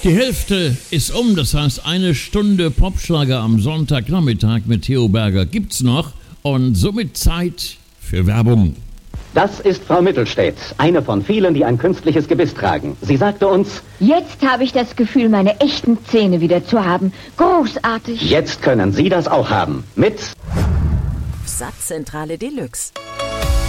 Die Hälfte ist um, das heißt 1 Stunde Popschlager am Sonntagnachmittag mit Theo Berger gibt's noch und somit Zeit für Werbung. Das ist Frau Mittelstädt, eine von vielen, die ein künstliches Gebiss tragen. Sie sagte uns: Jetzt habe ich das Gefühl, meine echten Zähne wieder zu haben. Großartig. Jetzt können Sie das auch haben. Mit Satzzentrale Deluxe.